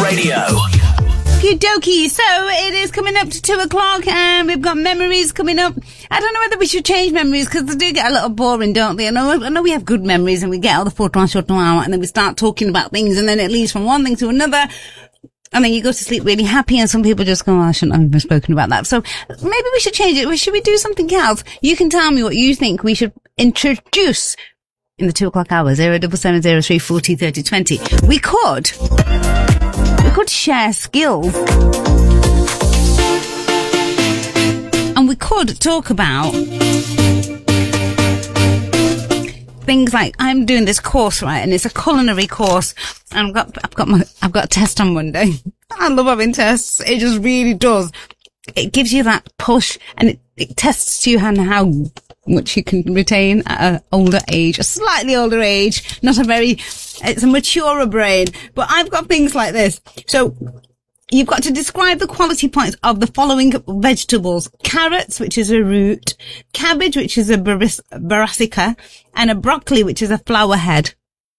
Radio. Okie dokie. So it is coming up to 2:00 and we've got memories coming up. I don't know whether we should change memories because they do get a little boring, don't they? I know we have good memories and we get all the photos shot out and then we start talking about things and then it leads from one thing to another. And then you go to sleep really happy and some people just go, oh, I shouldn't have even spoken about that. So maybe we should change it. Should we do something else? You can tell me what you think we should introduce in the 2:00 hour, 07703 40 30 20. We could share skills. And we could talk about things like, I'm doing this course, right? And it's a culinary course. And I've got a test on Monday. I love having tests. It just really does. It gives you that push and it tests you on how much you can retain at an older age, a slightly older age, it's a maturer brain. But I've got things like this. So you've got to describe the quality points of the following vegetables. Carrots, which is a root, cabbage, which is a brassica, and a broccoli, which is a flower head.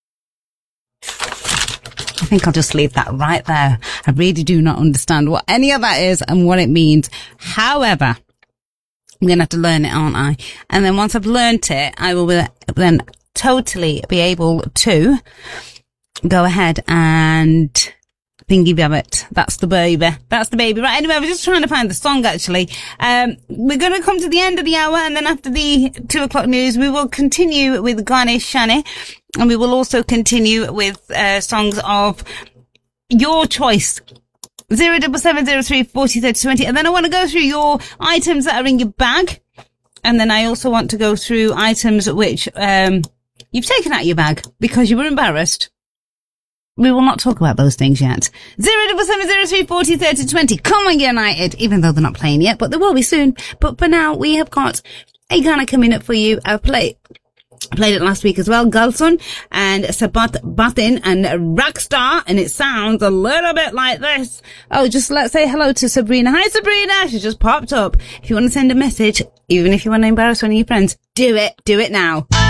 I think I'll just leave that right there. I really do not understand what any of that is and what it means. However, I'm going to have to learn it, aren't I? And then once I've learnt it, I will then totally be able to go ahead and thingy babbit. That's the baby. Right, anyway, I was just trying to find the song, actually. We're going to come to the end of the hour, and then after the 2:00 news, we will continue with Ganesh Shani, and we will also continue with songs of your choice. 07703 40 30 20. And then I want to go through your items that are in your bag. And then I also want to go through items which you've taken out of your bag because you were embarrassed. We will not talk about those things yet. 07703 40 30 20. Come on, United. Even though they're not playing yet, but they will be soon. But for now, we have got a Ghana coming up for you. I played it last week as well. Galson and Sabat Batin and Rockstar, and it sounds a little bit like this. Oh, just let's say hello to Sabrina. Hi, Sabrina. She just popped up. If you want to send a message, even if you want to embarrass one of your friends, do it. Do it now.